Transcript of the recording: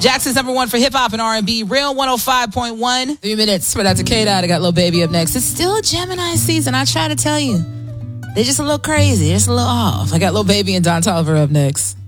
Jackson's number one for hip hop and R&B. Real 105.1. 3 minutes for Dr. K-Dot. I got Lil Baby up next. It's still Gemini season. I try to tell you. They're just a little crazy. They're just a little off. I got Lil Baby and Don Toliver up next.